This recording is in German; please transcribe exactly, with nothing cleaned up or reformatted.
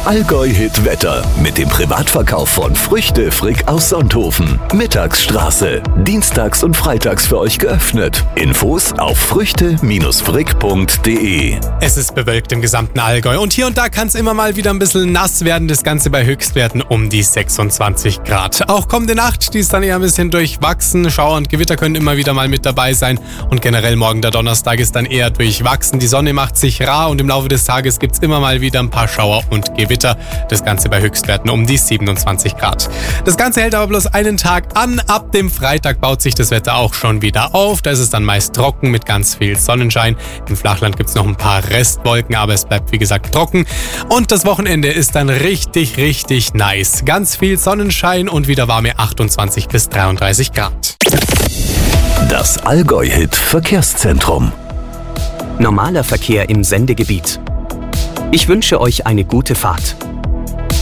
Allgäu-Hit Wetter mit dem Privatverkauf von Früchte Frick aus Sonthofen. Mittagsstraße. Dienstags und freitags für euch geöffnet. Infos auf früchte frick punkt de. Es ist bewölkt im gesamten Allgäu und hier und da kann es immer mal wieder ein bisschen nass werden. Das Ganze bei Höchstwerten um die sechsundzwanzig Grad. Auch kommende Nacht, die ist dann eher ein bisschen durchwachsen. Schauer und Gewitter können immer wieder mal mit dabei sein. Und generell morgen der Donnerstag ist dann eher durchwachsen. Die Sonne macht sich rar und im Laufe des Tages gibt es immer mal wieder ein paar Schauer und Gewitter. Das Ganze bei Höchstwerten um die siebenundzwanzig Grad. Das Ganze hält aber bloß einen Tag an. Ab dem Freitag baut sich das Wetter auch schon wieder auf. Da ist es dann meist trocken mit ganz viel Sonnenschein. Im Flachland gibt es noch ein paar Restwolken, aber es bleibt wie gesagt trocken. Und das Wochenende ist dann richtig, richtig nice. Ganz viel Sonnenschein und wieder warme achtundzwanzig bis dreiunddreißig Grad. Das Allgäu-Hit Verkehrszentrum. Normaler Verkehr im Sendegebiet. Ich wünsche euch eine gute Fahrt.